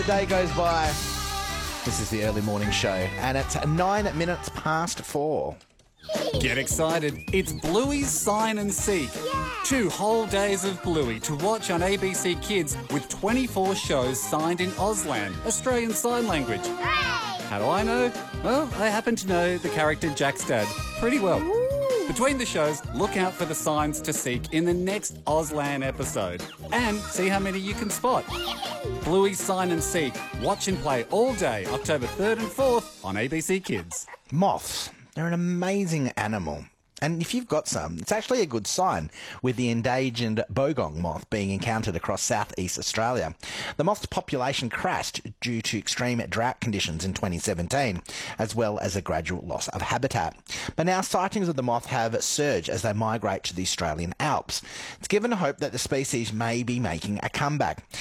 The day goes by. This is the early morning show, and it's 9 minutes past 4. Get excited. It's Bluey's Sign and Seek. 2 whole days of Bluey to watch on ABC Kids with 24 shows signed in Auslan, Australian Sign Language. How do I know? Well, I happen to know the character Jack's dad pretty well. Between the shows, look out for the signs to seek in the next Auslan episode and see how many you can spot. Bluey's Sign and Seek. Watch and play all day, October 3rd and 4th on ABC Kids. Moths. They're an amazing animal. And if you've got some, it's actually a good sign, with the endangered bogong moth being encountered across southeast Australia. The moth's population crashed due to extreme drought conditions in 2017, as well as a gradual loss of habitat. But now sightings of the moth have surged as they migrate to the Australian Alps. It's given hope that the species may be making a comeback.